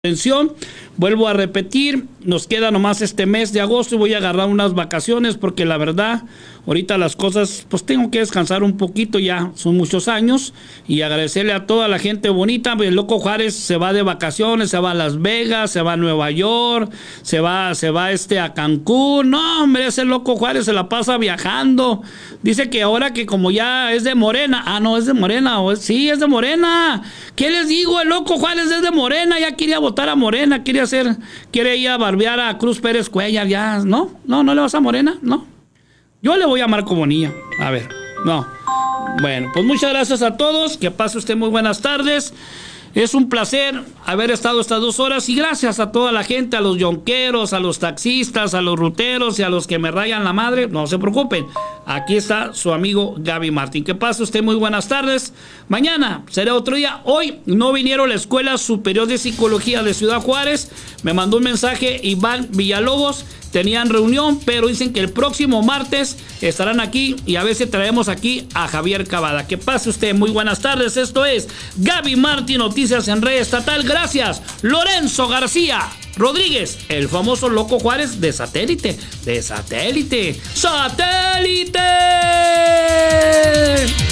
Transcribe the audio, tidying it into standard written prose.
Atención, vuelvo a repetir, nos queda nomás este mes de agosto y voy a agarrar unas vacaciones porque la verdad, ahorita las cosas, pues tengo que descansar un poquito, ya son muchos años, y agradecerle a toda la gente bonita. El Loco Juárez se va de vacaciones, se va a Las Vegas, se va a Nueva York, se va a Cancún. No, hombre, ese Loco Juárez se la pasa viajando. Dice que ahora que como ya es de Morena, no es de Morena, sí, es de Morena. ¿Qué les digo? El Loco Juárez es de Morena, ya quería votar a Morena, quiere ir a barbear a Cruz Pérez Cuellar, ya, ¿no? No le vas a Morena, no. Yo le voy a Marco Bonilla, a ver, no. Bueno, pues muchas gracias a todos, que pase usted muy buenas tardes. Es un placer haber estado estas 2 horas y gracias a toda la gente, a los yonqueros, a los taxistas, a los ruteros y a los que me rayan la madre. No se preocupen, aquí está su amigo Gaby Martín. Que pase usted muy buenas tardes. Mañana será otro día. Hoy no vinieron a la Escuela Superior de Psicología de Ciudad Juárez. Me mandó un mensaje Iván Villalobos. Tenían reunión, pero dicen que el próximo martes estarán aquí y a veces traemos aquí a Javier Cavada. Que pase usted muy buenas tardes. Esto es Gaby Martín, Noticias en Red Estatal. Gracias, Lorenzo García Rodríguez, el famoso Loco Juárez de Satélite. ¡Satélite!